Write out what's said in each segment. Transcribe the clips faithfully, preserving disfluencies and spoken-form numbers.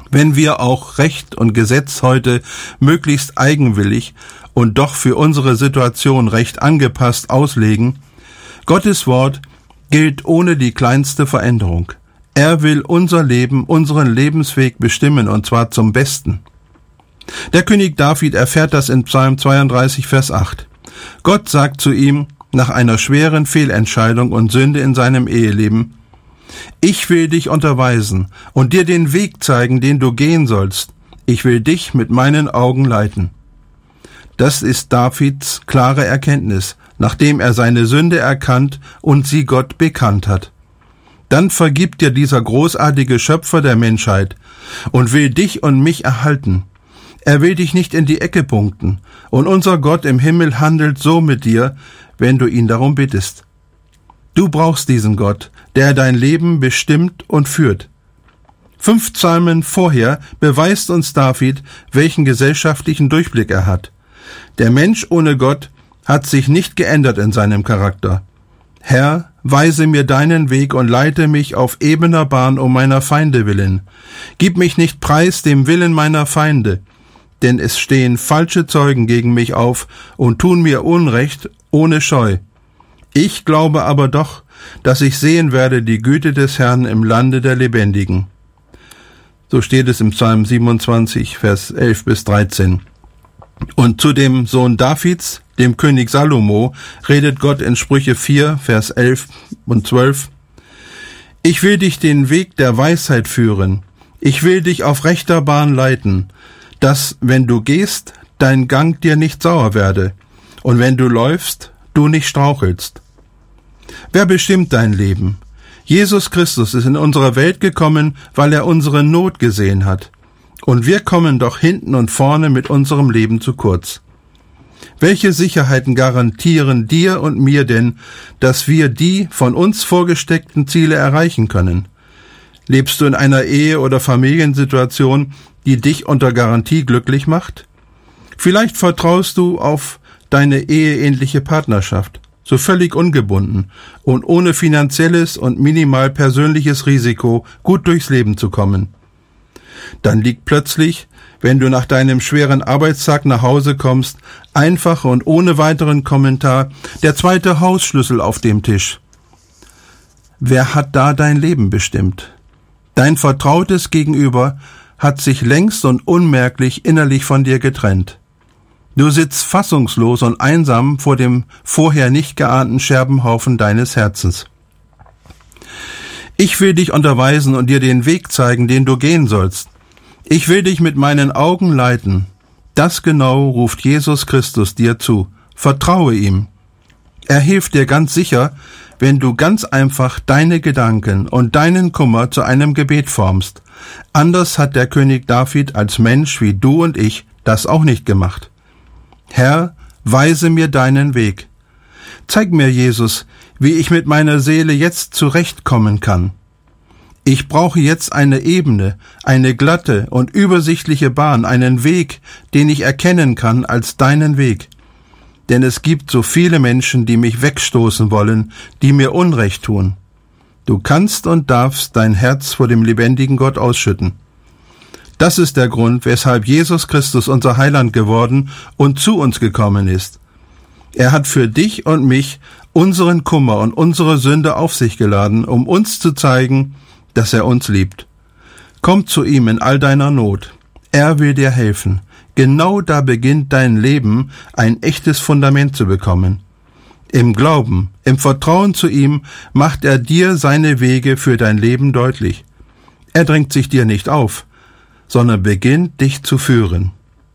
Wenn wir auch Recht und Gesetz heute möglichst eigenwillig und doch für unsere Situation recht angepasst auslegen, Gottes Wort gilt ohne die kleinste Veränderung. Er will unser Leben, unseren Lebensweg bestimmen, und zwar zum Besten. Der König David erfährt das in Psalm zweiunddreißig, Vers acht. Gott sagt zu ihm nach einer schweren Fehlentscheidung und Sünde in seinem Eheleben: Ich will dich unterweisen und dir den Weg zeigen, den du gehen sollst. Ich will dich mit meinen Augen leiten. Das ist Davids klare Erkenntnis, nachdem er seine Sünde erkannt und sie Gott bekannt hat. Dann vergibt dir dieser großartige Schöpfer der Menschheit und will dich und mich erhalten. Er will dich nicht in die Ecke punkten, und unser Gott im Himmel handelt so mit dir, wenn du ihn darum bittest. Du brauchst diesen Gott, der dein Leben bestimmt und führt. Fünf Psalmen vorher beweist uns David, welchen gesellschaftlichen Durchblick er hat. Der Mensch ohne Gott hat sich nicht geändert in seinem Charakter. Herr, weise mir deinen Weg und leite mich auf ebener Bahn um meiner Feinde willen. Gib mich nicht preis dem Willen meiner Feinde, denn es stehen falsche Zeugen gegen mich auf und tun mir Unrecht ohne Scheu. Ich glaube aber doch, dass ich sehen werde die Güte des Herrn im Lande der Lebendigen. So steht es im Psalm siebenundzwanzig, Vers elf bis dreizehn. Und zu dem Sohn Davids, dem König Salomo, redet Gott in Sprüche vier, Vers elf und zwölf. Ich will dich den Weg der Weisheit führen. Ich will dich auf rechter Bahn leiten, dass, wenn du gehst, dein Gang dir nicht sauer werde, und wenn du läufst, du nicht strauchelst. Wer bestimmt dein Leben? Jesus Christus ist in unsere Welt gekommen, weil er unsere Not gesehen hat. Und wir kommen doch hinten und vorne mit unserem Leben zu kurz. Welche Sicherheiten garantieren dir und mir denn, dass wir die von uns vorgesteckten Ziele erreichen können? Lebst du in einer Ehe- oder Familiensituation, die dich unter Garantie glücklich macht? Vielleicht vertraust du auf deine eheähnliche Partnerschaft, so völlig ungebunden und ohne finanzielles und minimal persönliches Risiko gut durchs Leben zu kommen. Dann liegt plötzlich, wenn du nach deinem schweren Arbeitstag nach Hause kommst, einfach und ohne weiteren Kommentar der zweite Hausschlüssel auf dem Tisch. Wer hat da dein Leben bestimmt? Dein vertrautes Gegenüber hat sich längst und unmerklich innerlich von dir getrennt. Du sitzt fassungslos und einsam vor dem vorher nicht geahnten Scherbenhaufen deines Herzens. Ich will dich unterweisen und dir den Weg zeigen, den du gehen sollst. Ich will dich mit meinen Augen leiten. Das genau ruft Jesus Christus dir zu. Vertraue ihm. Er hilft dir ganz sicher, wenn du ganz einfach deine Gedanken und deinen Kummer zu einem Gebet formst. Anders hat der König David als Mensch wie du und ich das auch nicht gemacht. Herr, weise mir deinen Weg. Zeig mir, Jesus, wie ich mit meiner Seele jetzt zurechtkommen kann. Ich brauche jetzt eine ebene, eine glatte und übersichtliche Bahn, einen Weg, den ich erkennen kann als deinen Weg. Denn es gibt so viele Menschen, die mich wegstoßen wollen, die mir Unrecht tun. Du kannst und darfst dein Herz vor dem lebendigen Gott ausschütten. Das ist der Grund, weshalb Jesus Christus unser Heiland geworden und zu uns gekommen ist. Er hat für dich und mich unseren Kummer und unsere Sünde auf sich geladen, um uns zu zeigen, dass er uns liebt. Komm zu ihm in all deiner Not. Er will dir helfen. Genau da beginnt dein Leben, ein echtes Fundament zu bekommen. Im Glauben, im Vertrauen zu ihm macht er dir seine Wege für dein Leben deutlich. Er drängt sich dir nicht auf, sondern beginnt dich zu führen.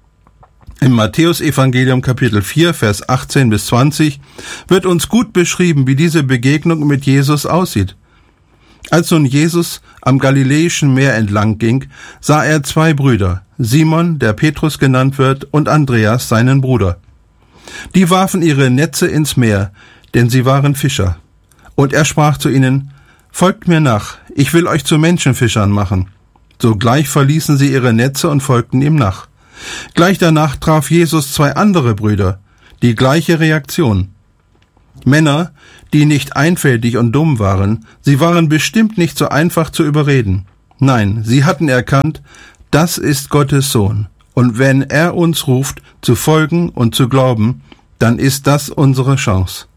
Im Matthäus-Evangelium Kapitel vier, Vers achtzehn bis zwanzig wird uns gut beschrieben, wie diese Begegnung mit Jesus aussieht. Als nun Jesus am Galiläischen Meer entlang ging, sah er zwei Brüder, Simon, der Petrus genannt wird, und Andreas, seinen Bruder. Die warfen ihre Netze ins Meer, denn sie waren Fischer. Und er sprach zu ihnen: Folgt mir nach, ich will euch zu Menschenfischern machen. Sogleich verließen sie ihre Netze und folgten ihm nach. Gleich danach traf Jesus zwei andere Brüder, die gleiche Reaktion. Männer, die nicht einfältig und dumm waren, sie waren bestimmt nicht so einfach zu überreden. Nein, sie hatten erkannt, Das ist Gottes Sohn. Und wenn er uns ruft, zu folgen und zu glauben, dann ist das unsere Chance.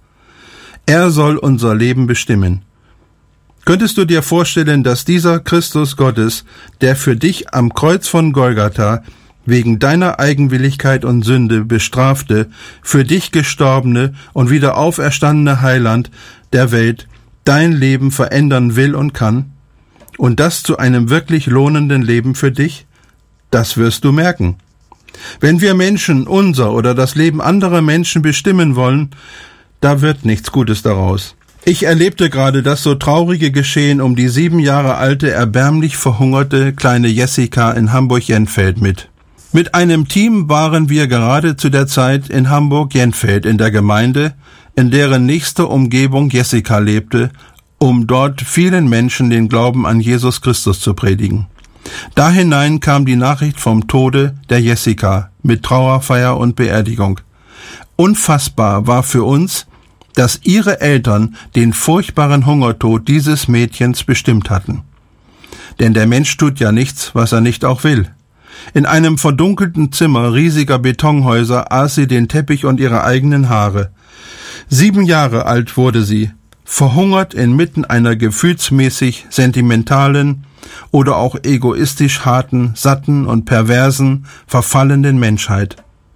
Er soll unser Leben bestimmen. Könntest du dir vorstellen, dass dieser Christus Gottes, der für dich am Kreuz von Golgatha wegen deiner Eigenwilligkeit und Sünde bestrafte, für dich gestorbene und wieder auferstandene Heiland der Welt, dein Leben verändern will und kann? Und das zu einem wirklich lohnenden Leben für dich? Das wirst du merken. Wenn wir Menschen unser oder das Leben anderer Menschen bestimmen wollen, da wird nichts Gutes daraus. Ich erlebte gerade das so traurige Geschehen um die sieben Jahre alte, erbärmlich verhungerte kleine Jessica in Hamburg-Jenfeld mit. Mit einem Team waren wir gerade zu der Zeit in Hamburg-Jenfeld in der Gemeinde, in deren nächster Umgebung Jessica lebte, um dort vielen Menschen den Glauben an Jesus Christus zu predigen. Da hinein kam die Nachricht vom Tode der Jessica mit Trauerfeier und Beerdigung. Unfassbar war für uns, dass ihre Eltern den furchtbaren Hungertod dieses Mädchens bestimmt hatten. Denn der Mensch tut ja nichts, was er nicht auch will. In einem verdunkelten Zimmer riesiger Betonhäuser aß sie den Teppich und ihre eigenen Haare. Sieben Jahre alt wurde sie, verhungert inmitten einer gefühlsmäßig sentimentalen oder auch egoistisch harten, satten und perversen, verfallenden Menschheit.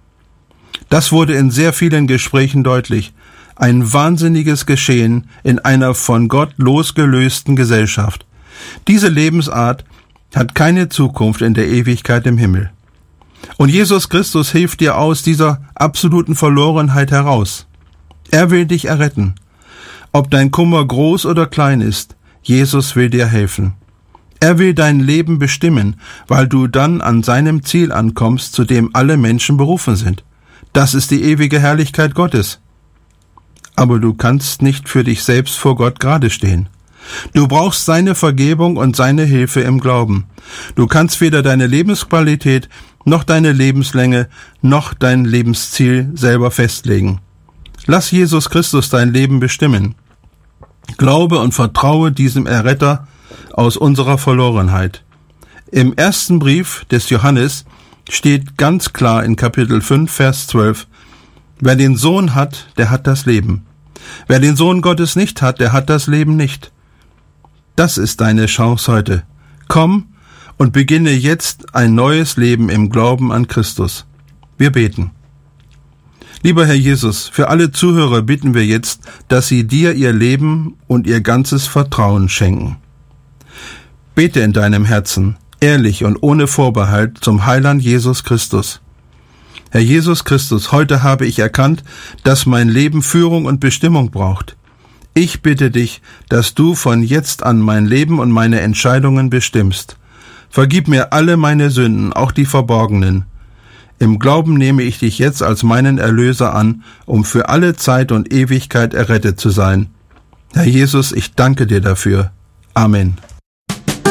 Das wurde in sehr vielen Gesprächen deutlich. Ein wahnsinniges Geschehen in einer von Gott losgelösten Gesellschaft. Diese Lebensart hat keine Zukunft in der Ewigkeit im Himmel. Und Jesus Christus hilft dir aus dieser absoluten Verlorenheit heraus. Er will dich erretten. Ob dein Kummer groß oder klein ist, Jesus will dir helfen. Er will dein Leben bestimmen, weil du dann an seinem Ziel ankommst, zu dem alle Menschen berufen sind. Das ist die ewige Herrlichkeit Gottes. Aber du kannst nicht für dich selbst vor Gott gerade stehen. Du brauchst seine Vergebung und seine Hilfe im Glauben. Du kannst weder deine Lebensqualität, noch deine Lebenslänge, noch dein Lebensziel selber festlegen. Lass Jesus Christus dein Leben bestimmen. Glaube und vertraue diesem Erretter aus unserer Verlorenheit. Im ersten Brief des Johannes steht ganz klar in Kapitel fünf, Vers zwölf, wer den Sohn hat, der hat das Leben. Wer den Sohn Gottes nicht hat, der hat das Leben nicht. Das ist deine Chance heute. Komm und beginne jetzt ein neues Leben im Glauben an Christus. Wir beten. Lieber Herr Jesus, für alle Zuhörer bitten wir jetzt, dass sie dir ihr Leben und ihr ganzes Vertrauen schenken. Bete in deinem Herzen, ehrlich und ohne Vorbehalt zum Heiland Jesus Christus. Herr Jesus Christus, heute habe ich erkannt, dass mein Leben Führung und Bestimmung braucht. Ich bitte dich, dass du von jetzt an mein Leben und meine Entscheidungen bestimmst. Vergib mir alle meine Sünden, auch die verborgenen. Im Glauben nehme ich dich jetzt als meinen Erlöser an, um für alle Zeit und Ewigkeit errettet zu sein. Herr Jesus, ich danke dir dafür. Amen.